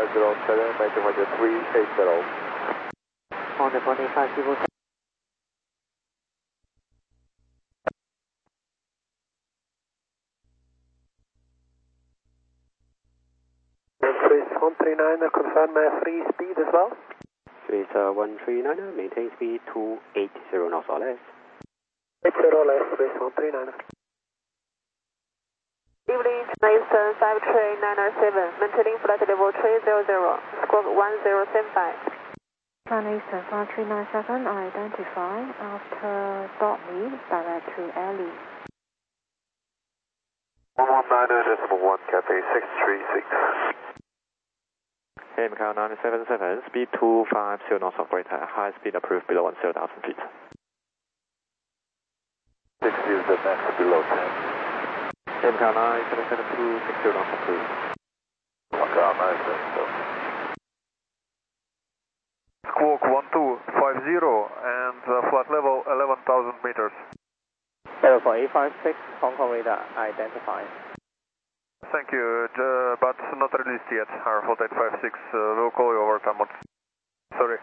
507, making Roger 380. On the 25, people. Swiss 139, confirm free speed as well. Swiss 139, maintain speed 280 knots or less. 80 less, Swiss 139. Evening, Eastern 53907, maintaining flight level 300, squawk 1075. China Eastern 5397, identify after dot me, direct to alley. 119.1, Cathay 636. MCAL 977, speed 250 knots operator, high speed approved below 10,000 feet. 6 is the max below 10. MCAL 977, 260 knots approved. MCAL 977. Squawk 1250 and flight level 11,000 meters. For 856, Hong Kong radar identified. Thank you, but not released yet. Our 4856 will call you over time. Sorry.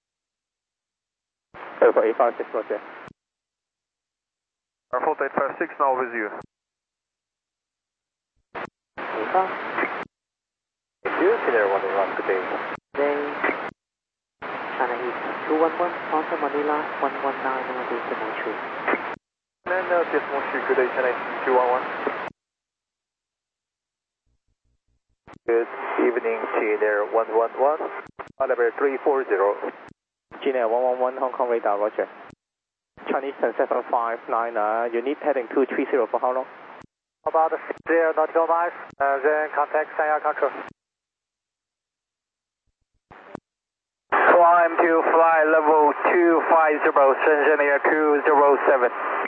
For 856, roger. Our 4856 now with you. Thank you, Senior 111, good day. Today, China East 211, Hotel Manila 119, Decimal 3. And Decimal 3, good day, China East 211. Good evening, Chinair 111, Oliver 340. Chinair 111, Hong Kong radar, roger. Chinese 759, you need heading 230 for how long? About 60 nautical miles, then contact Sanya Control. Climb to fly level 250, Shenzhen Air 207.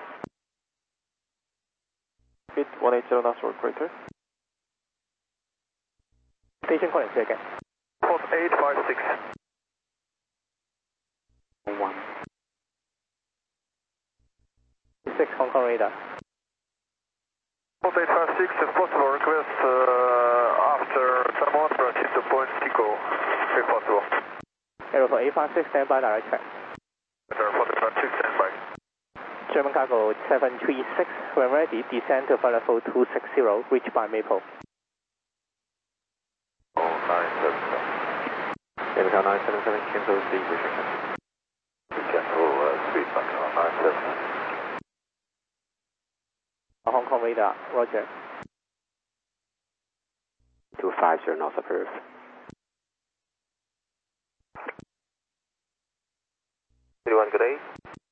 Speed 180 knots operator. Station calling again. 4856. 1. 6 Hong Kong radar. 4856, if possible, request after thermometer approach to point Tico, if possible. For 856, stand by direct check. 4856, stand by. German cargo 736, when ready, descend to flight level 260, reach by Maple. 977. MCAL 977, cancel speed restriction. Cancel speed MCAL 977. Hong Kong radar, roger. 250 knots approved. Anyone good day?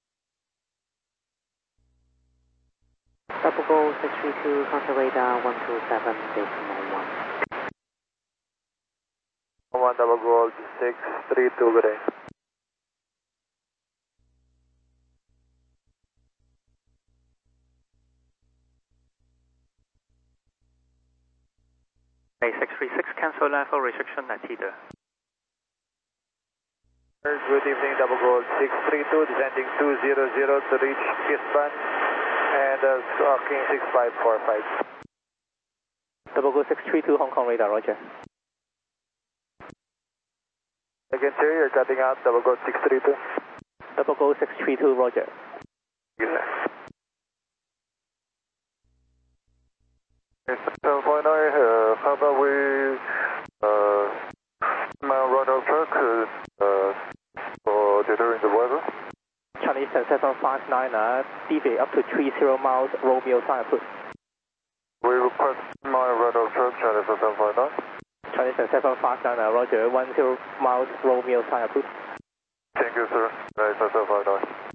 Double Gold 632, Counter Radar 127, Decimal 1. 1 double gold 632, good day. A636, cancel level restriction at either. Good evening, double gold 632, descending 200 to reach Eastbound and stalking 6545. Double Go 632, Hong Kong radar, roger. Again, sir, you're cutting out double gold 632. Double Go 632, roger. Yes, sir. Yes, 749, how about we run our truck for deterring the weather? Chinese 759, deviate up to 30 miles, Romeo sign approved. We request my radar truck, China 759. Chinese 759, roger, 10 miles, Romeo sign approved. Thank you, sir. China 759.